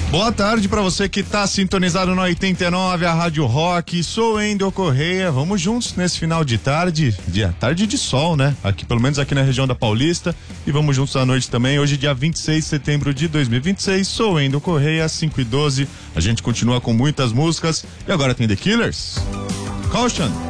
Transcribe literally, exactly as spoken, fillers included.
Boa tarde para você que tá sintonizado no oitenta e nove, a Rádio Rock. Sou Ender Correia. Vamos juntos nesse final de tarde, dia tarde de sol, né? Aqui, pelo menos aqui na região da Paulista. E vamos juntos à noite também. Hoje, dia vinte e seis de setembro de dois mil e vinte e seis. Sou Ender Correia, cinco e doze. A gente continua com muitas músicas. E agora tem The Killers. Caution.